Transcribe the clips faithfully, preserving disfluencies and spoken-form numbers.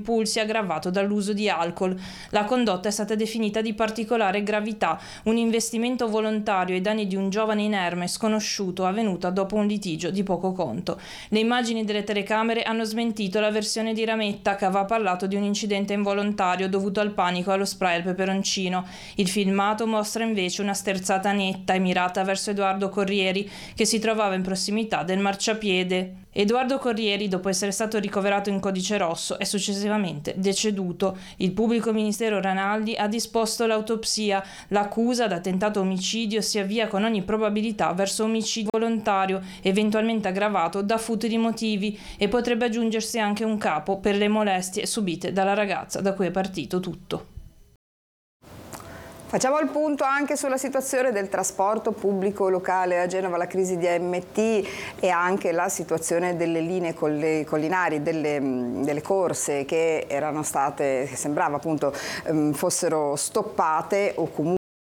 impulsi aggravato dall'uso di alcol. La condotta è stata definita di particolare gravità, un investimento volontario ai danni di un giovane inerme sconosciuto avvenuto dopo un litigio di poco conto. Le immagini delle telecamere hanno smentito la versione di Rametta, che aveva parlato di un incidente involontario dovuto al panico e allo spray al peperoncino. Il filmato mostra invece una sterzata netta e mirata verso Edoardo Corrieri, che si trovava in prossimità del marciapiede. Edoardo Corrieri, dopo essere stato ricoverato in codice rosso, è successivamente deceduto. Il pubblico ministero Ranaldi ha disposto l'autopsia. L'accusa da tentato omicidio si avvia con ogni probabilità verso omicidio volontario, eventualmente aggravato da futili motivi, e potrebbe aggiungersi anche un capo per le molestie subite dalla ragazza da cui è partito tutto. Facciamo il punto anche sulla situazione del trasporto pubblico locale a Genova, la crisi di A M T e anche la situazione delle linee collinari, delle, delle corse che erano state, che sembrava appunto fossero stoppate o comunque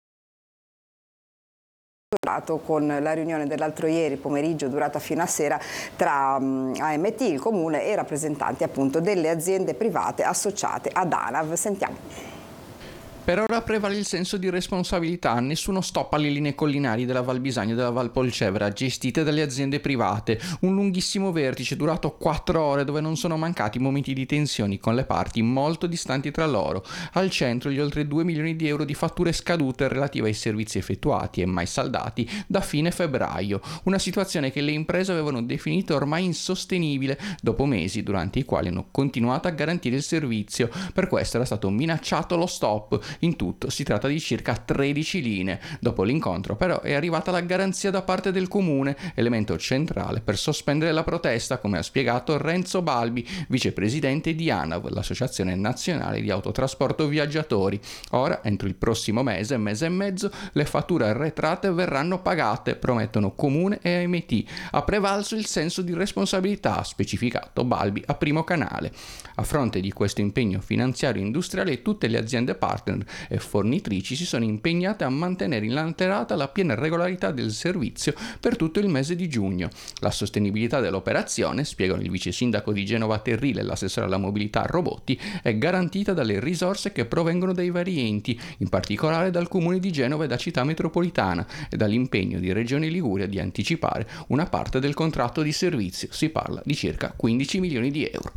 con la riunione dell'altro ieri pomeriggio durata fino a sera tra A M T, il comune e rappresentanti appunto delle aziende private associate ad ANAV. Sentiamo. Per ora prevale il senso di responsabilità, nessuno stop alle linee collinari della Val Bisagno e della Val Polcevera, gestite dalle aziende private. Un lunghissimo vertice durato quattro ore dove non sono mancati momenti di tensioni con le parti molto distanti tra loro. Al centro gli oltre due milioni di euro di fatture scadute relative ai servizi effettuati e mai saldati da fine febbraio. Una situazione che le imprese avevano definito ormai insostenibile dopo mesi durante i quali hanno continuato a garantire il servizio. Per questo era stato minacciato lo stop. In tutto si tratta di circa tredici linee. Dopo l'incontro però è arrivata la garanzia da parte del comune, elemento centrale per sospendere la protesta, come ha spiegato Renzo Balbi, vicepresidente di ANAV, l'Associazione Nazionale di Autotrasporto Viaggiatori. Ora, entro il prossimo mese, mese e mezzo, le fatture arretrate verranno pagate, promettono comune e A M T. Ha prevalso il senso di responsabilità, ha specificato Balbi a Primo Canale. A fronte di questo impegno finanziario industriale, tutte le aziende partner e fornitrici si sono impegnate a mantenere inalterata la piena regolarità del servizio per tutto il mese di giugno. La sostenibilità dell'operazione, spiegano il vice sindaco di Genova Terrile e l'assessore alla mobilità Robotti, è garantita dalle risorse che provengono dai vari enti, in particolare dal Comune di Genova e da Città Metropolitana, e dall'impegno di Regione Liguria di anticipare una parte del contratto di servizio. Si parla di circa quindici milioni di euro.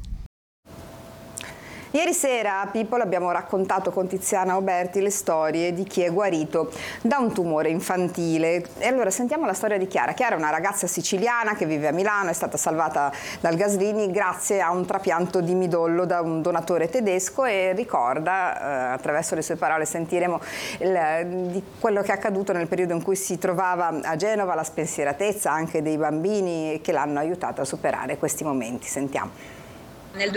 Ieri sera a People abbiamo raccontato con Tiziana Oberti le storie di chi è guarito da un tumore infantile. E allora sentiamo la storia di Chiara. Chiara è una ragazza siciliana che vive a Milano, è stata salvata dal Gaslini grazie a un trapianto di midollo da un donatore tedesco e ricorda, eh, attraverso le sue parole sentiremo il, di quello che è accaduto nel periodo in cui si trovava a Genova, la spensieratezza anche dei bambini che l'hanno aiutata a superare questi momenti. Sentiamo. Nel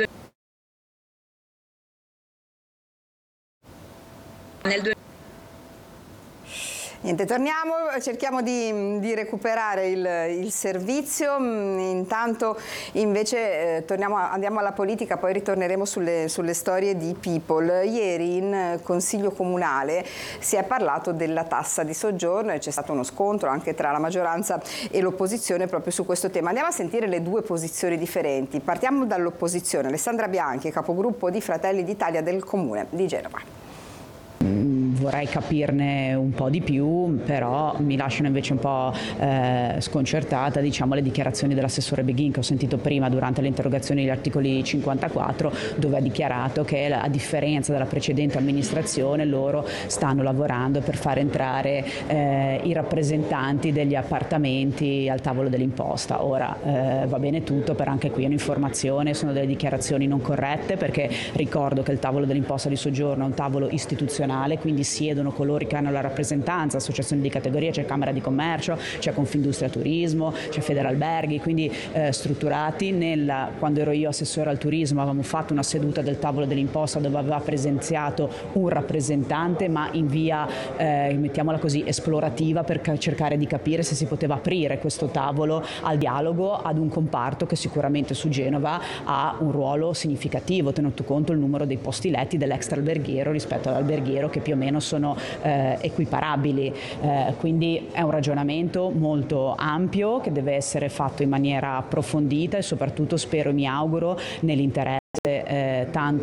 Nel due... Niente, torniamo, cerchiamo di, di recuperare il, il servizio, intanto invece eh, torniamo, andiamo alla politica, poi ritorneremo sulle, sulle storie di People. Ieri in Consiglio Comunale si è parlato della tassa di soggiorno e c'è stato uno scontro anche tra la maggioranza e l'opposizione proprio su questo tema. Andiamo a sentire le due posizioni differenti. Partiamo dall'opposizione. Alessandra Bianchi, capogruppo di Fratelli d'Italia del Comune di Genova. Vorrei capirne un po' di più, però mi lasciano invece un po' eh, sconcertata, diciamo, le dichiarazioni dell'assessore Beghin che ho sentito prima durante le interrogazioni degli articoli cinquantaquattro, dove ha dichiarato che a differenza della precedente amministrazione loro stanno lavorando per far entrare eh, i rappresentanti degli appartamenti al tavolo dell'imposta. Ora eh, va bene tutto, però anche qui è un'informazione, sono delle dichiarazioni non corrette, perché ricordo che il tavolo dell'imposta di soggiorno è un tavolo istituzionale, quindi siedono coloro che hanno la rappresentanza, associazioni di categoria, c'è Camera di Commercio, c'è Confindustria Turismo, c'è Federalberghi, quindi eh, strutturati. Nella, quando ero io assessore al turismo avevamo fatto una seduta del tavolo dell'imposta dove aveva presenziato un rappresentante, ma in via, eh, mettiamola così, esplorativa, per cercare di capire se si poteva aprire questo tavolo al dialogo ad un comparto che sicuramente su Genova ha un ruolo significativo, tenuto conto il numero dei posti letti dell'extra alberghiero rispetto all'alberghiero, che più o meno sono eh, equiparabili, eh, quindi è un ragionamento molto ampio che deve essere fatto in maniera approfondita e soprattutto spero e mi auguro nell'interesse eh, tanto